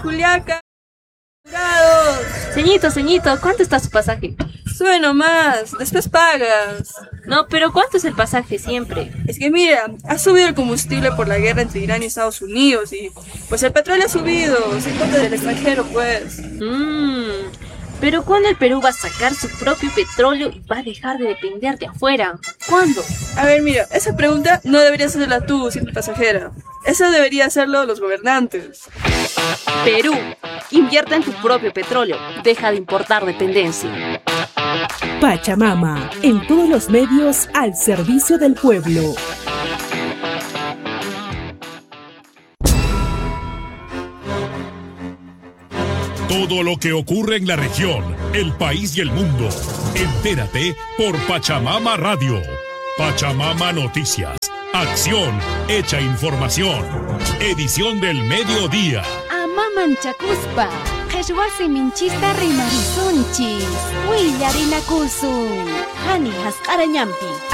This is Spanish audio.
Juliaca. ¡Grados! Ceñito, ¿cuánto está su pasaje? Sube nomás, después pagas. No, pero ¿cuánto es el pasaje siempre? Es que mira, ha subido el combustible por la guerra entre Irán y Estados Unidos y pues el petróleo ha subido, se importa del extranjero pues. Pero ¿cuándo el Perú va a sacar su propio petróleo y va a dejar de depender de afuera? ¿Cuándo? A ver, mira, esa pregunta no debería hacerla tú, simple pasajera. Esa debería hacerlo los gobernantes. Perú, invierte en tu propio petróleo, deja de importar dependencia. Pachamama, en todos los medios al servicio del pueblo. Todo lo que ocurre en la región, el país y el mundo. Entérate por Pachamama Radio. Pachamama Noticias. Acción hecha información. Edición del mediodía. Amaman Chacuspa. Qhechwasi minchista rimarisunchis. Willarilakusun. Hani hasqarañampi.